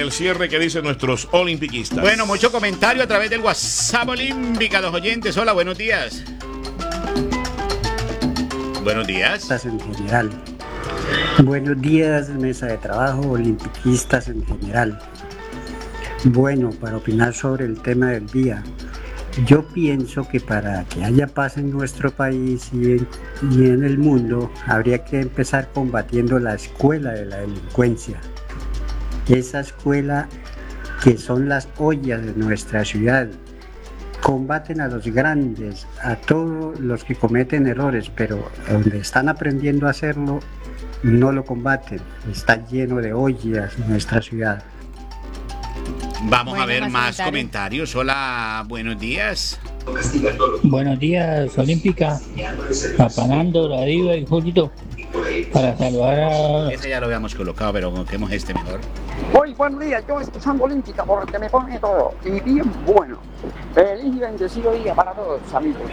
el cierre que dicen nuestros olimpiquistas. Bueno, mucho comentario a través del WhatsApp Olímpica, los oyentes. Hola, buenos días. Buenos días. En general. Buenos días, mesa de trabajo, olimpiquistas en general. Bueno, para opinar sobre el tema del día, yo pienso que para que haya paz en nuestro país y en el mundo, habría que empezar combatiendo la escuela de la delincuencia. Esa escuela que son las ollas de nuestra ciudad. Combaten a los grandes, a todos los que cometen errores, pero donde están aprendiendo a hacerlo, no lo combaten. Está lleno de ollas en nuestra ciudad. Vamos a ver más comentarios. Hola, buenos días. Buenos días, Olímpica. Papanando, la Diva y Julito. Para saludar a... Ese ya lo habíamos colocado, pero coloquemos este mejor. Hoy, buenos días, yo escuchando Olímpica porque me pone todo y bien bueno. Feliz y bendecido día para todos, amigos.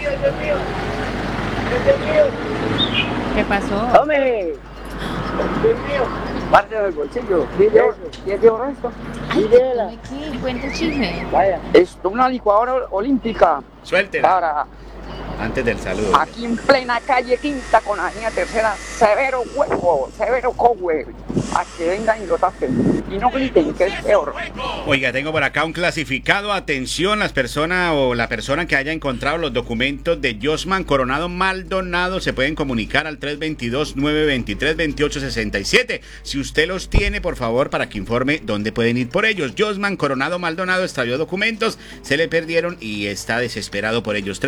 ¿Qué pasó? ¡Hombre! Parte del bolsillo. ¿Qué llevo esto? ¿Qué? Cuenta el chisme. Vaya, es una licuadora olímpica. Suéltela. Para antes del saludo. Aquí en plena calle Quinta con la línea tercera, severo huevo, severo cowe. A que vengan y lo tapen. Y no griten, que es peor. Oiga, tengo por acá un clasificado. Atención, las personas o la persona que haya encontrado los documentos de Josman Coronado Maldonado se pueden comunicar al 322-923-2867. Si usted los tiene, por favor, para que informe dónde pueden ir por ellos. Josman Coronado Maldonado extravió documentos, se le perdieron y está desesperado por ellos.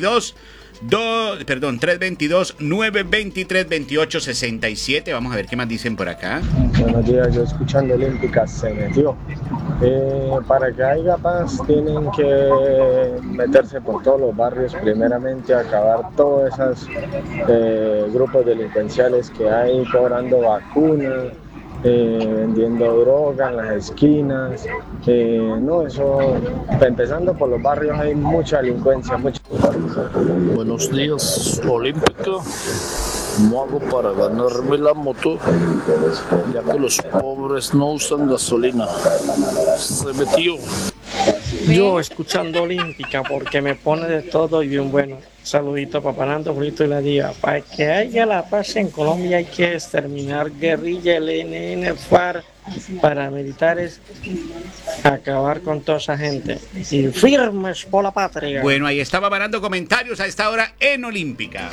322-923-2867. Vamos a ver qué más dicen por acá. Buenos días, yo escuchando Olímpica se metió. Para que haya paz tienen que meterse por todos los barrios, primeramente acabar todos esos grupos delincuenciales que hay cobrando vacunas, vendiendo droga en las esquinas. No, eso, empezando por los barrios hay mucha delincuencia. Buenos días, Olímpica. ¿Cómo hago para ganarme la moto? Ya que los pobres no usan gasolina. Se metió. Yo escuchando Olímpica porque me pone de todo y bien bueno. Saludito, Papanando, Julito y la Diva. Para que haya la paz en Colombia hay que exterminar guerrilla, LNN, FARC, paramilitares, acabar con toda esa gente. Y firmes por la patria. Bueno, ahí estaba parando comentarios a esta hora en Olímpica.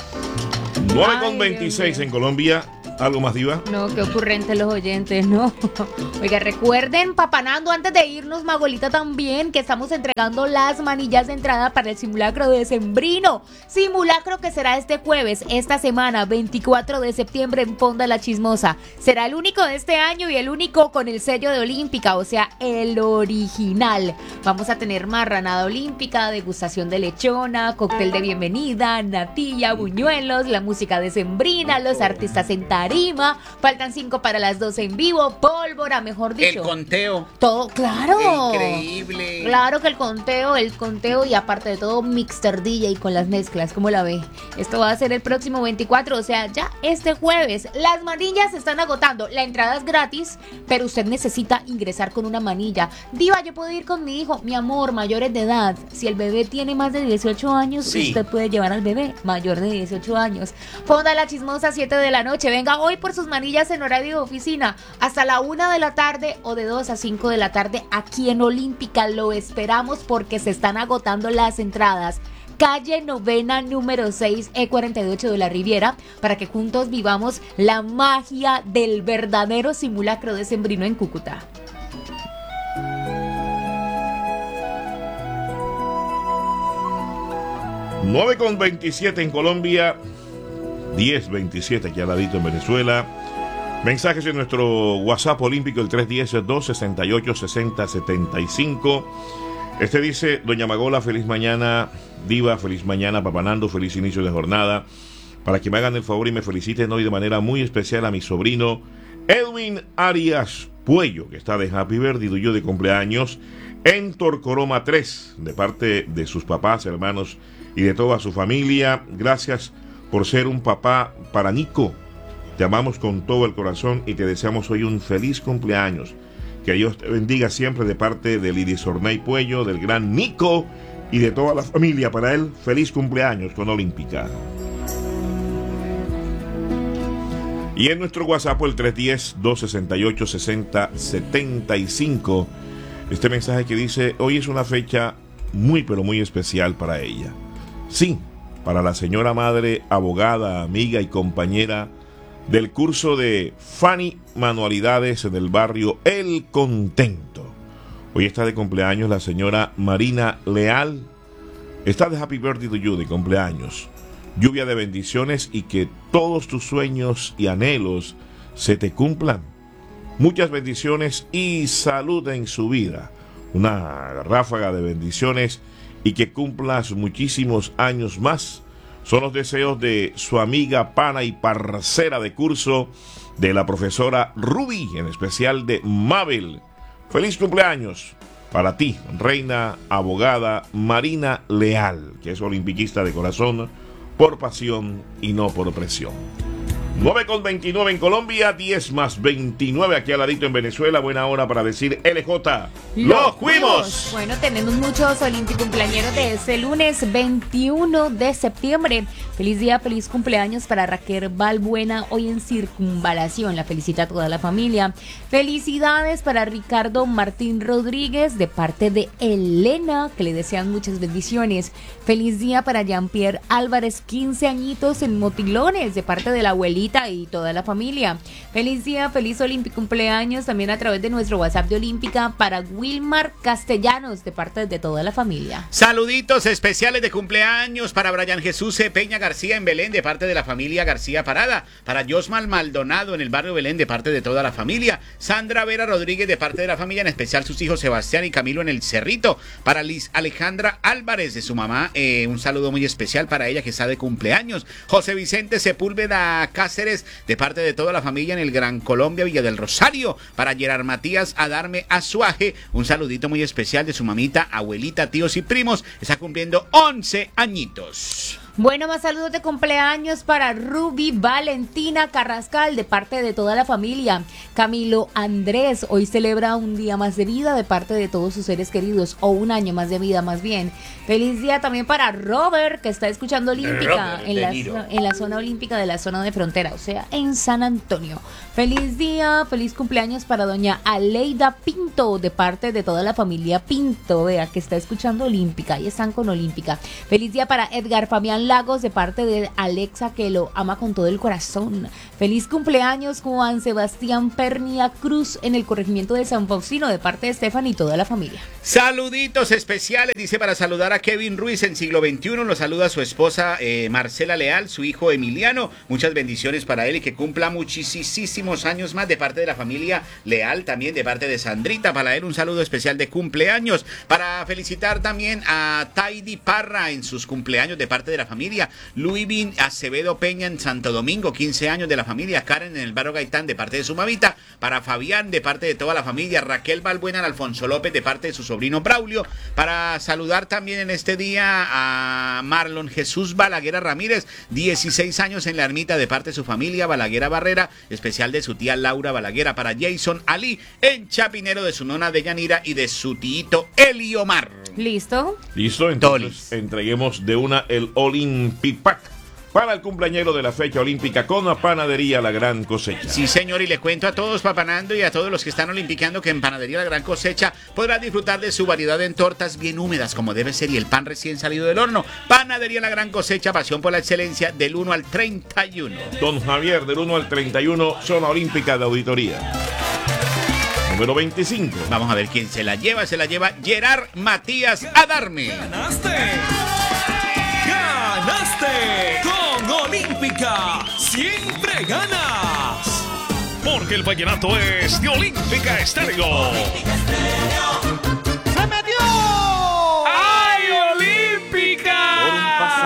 9:26 en Colombia. ¿Algo más, Diva? No, qué ocurrente los oyentes, ¿no? Oiga, recuerden, Papanando, antes de irnos, Magolita, también, que estamos entregando las manillas de entrada para el simulacro decembrino. Simulacro que será este jueves, esta semana, 24 de septiembre, en Fonda La Chismosa. Será el único de este año y el único con el sello de Olímpica, o sea, el original. Vamos a tener marranada olímpica, degustación de lechona, cóctel de bienvenida, natilla, buñuelos, la música decembrina, los artistas en tarima. Faltan 5 para las 12 en vivo, pólvora, mejor dicho. El conteo. Todo, claro. Increíble. Claro que el conteo y aparte de todo, Mixter DJ con las mezclas, ¿cómo la ve? Esto va a ser el próximo 24, o sea, ya este jueves. Las manillas se están agotando, la entrada es gratis, pero usted necesita ingresar con una manilla. Diva, yo puedo ir con mi hijo, mi amor, mayores de edad. Si el bebé tiene más de 18 años, sí, usted puede llevar al bebé mayor de 18 años. Fonda La Chismosa, 7 de la noche, venga hoy por sus manillas en horario de oficina hasta la 1 de la tarde o de 2 a 5 de la tarde aquí en Olímpica. Lo esperamos porque se están agotando las entradas. Calle Novena número 6 E48 de la Riviera, para que juntos vivamos la magia del verdadero simulacro decembrino en Cúcuta. Nueve con 27 en Colombia, 10:27 aquí al ladito en Venezuela. Mensajes en nuestro WhatsApp olímpico, el 310-268-6075. Este dice: Doña Magola, feliz mañana, Diva, feliz mañana, Papanando, feliz inicio de jornada. Para que me hagan el favor y me feliciten hoy de manera muy especial a mi sobrino Edwin Arias Puello, que está de Happy Birthday y yo de cumpleaños en Torcoroma 3, de parte de sus papás, hermanos y de toda su familia. Gracias por ser un papá para Nico. Te amamos con todo el corazón y te deseamos hoy un feliz cumpleaños. Que Dios te bendiga siempre de parte de Lidis Ornay Puello, del gran Nico y de toda la familia. Para él, feliz cumpleaños con Olímpica. Y en nuestro WhatsApp, el 310-268-6075, este mensaje que dice: hoy es una fecha muy pero muy especial para ella. Sí, para la señora madre, abogada, amiga y compañera del curso de Fanny Manualidades en el barrio El Contento. Hoy está de cumpleaños la señora Marina Leal. Está de Happy Birthday to You, de cumpleaños. Lluvia de bendiciones y que todos tus sueños y anhelos se te cumplan. Muchas bendiciones y salud en su vida. Una ráfaga de bendiciones y que cumplas muchísimos años más. Son los deseos de su amiga, pana y parcera de curso, de la profesora Ruby, en especial de Mabel. Feliz cumpleaños para ti, reina abogada Marina Leal, que es olimpiquista de corazón, por pasión y no por presión. 9:29 en Colombia, 10 más 29 aquí al ladito en Venezuela. Buena hora para decir LJ. ¡Los fuimos! Bueno, tenemos muchos cumpleañeros de este lunes 21 de septiembre. Feliz día, feliz cumpleaños para Raquel Balbuena, hoy en Circunvalación. La felicita a toda la familia. Felicidades para Ricardo Martín Rodríguez, de parte de Elena, que le desean muchas bendiciones. Feliz día para Jean-Pierre Álvarez, 15 añitos en Motilones, de parte de la abuelita y toda la familia. Feliz día, feliz Olímpico cumpleaños también a través de nuestro WhatsApp de Olímpica para Wilmar Castellanos, de parte de toda la familia. Saluditos especiales de cumpleaños para Brian Jesús Peña García en Belén, de parte de la familia García Parada. Para Josmal Maldonado en el barrio Belén, de parte de toda la familia. Sandra Vera Rodríguez, de parte de la familia, en especial sus hijos Sebastián y Camilo en el Cerrito. Para Liz Alejandra Álvarez, de su mamá, un saludo muy especial para ella, que está de cumpleaños. José Vicente Sepúlveda Cáceres, de parte de toda la familia en el Gran Colombia, Villa del Rosario. Para Gerard Matías Adarme Azuaje, un saludito muy especial de su mamita, abuelita, tíos y primos. Está cumpliendo 11 añitos. Bueno, más saludos de cumpleaños para Ruby Valentina Carrascal, de parte de toda la familia. Camilo Andrés, hoy celebra un día más de vida de parte de todos sus seres queridos, o un año más de vida más bien. Feliz día también para Robert, que está escuchando Olímpica en la zona olímpica de la zona de frontera, o sea, en San Antonio. Feliz día, feliz cumpleaños para doña Aleida Pinto, de parte de toda la familia Pinto, vea, que está escuchando Olímpica, y están con Olímpica. Feliz día para Edgar Fabián Lagos, de parte de Alexa, que lo ama con todo el corazón. Feliz cumpleaños Juan Sebastián Pernia Cruz en el corregimiento de San Faustino, de parte de Estefan y toda la familia. Saluditos especiales, dice, para saludar a Kevin Ruiz en Siglo XXI. Lo saluda su esposa Marcela Leal, su hijo Emiliano. Muchas bendiciones para él y que cumpla muchísimos años más, de parte de la familia Leal, también de parte de Sandrita. Para él un saludo especial de cumpleaños. Para felicitar también a Taidi Parra en sus cumpleaños, de parte de la familia Luivin Acevedo Peña en Santo Domingo, 15 años, de la familia Karen en el barrio Gaitán, de parte de su mamita. Para Fabián, de parte de toda la familia. Raquel Balbuena, Alfonso López, de parte de su sobrino Braulio. Para saludar también en este día a Marlon Jesús Balaguera Ramírez, 16 años en la ermita, de parte de su familia Balaguera Barrera, especial de su tía Laura Balaguera. Para Jason Ali en Chapinero, de su nona Deyanira y de su tito Eliomar. ¿Listo? Listo, entonces entreguemos de una el Olympic Pack para el cumpleañero de la fecha olímpica con la Panadería La Gran Cosecha. Sí, señor, y le cuento a todos, papanando, y a todos los que están olimpiqueando, que en Panadería La Gran Cosecha podrán disfrutar de su variedad en tortas bien húmedas, como debe ser, y el pan recién salido del horno. Panadería La Gran Cosecha, pasión por la excelencia, del 1 al 31. Don Javier, del 1 al 31, zona olímpica de auditoría. Número 25. Vamos a ver quién se la lleva Gerard Matías Adarme. ¡Ganaste! Con Olímpica, siempre ganas. Porque el vallenato es de Olímpica Estéreo. Olímpica Estéreo.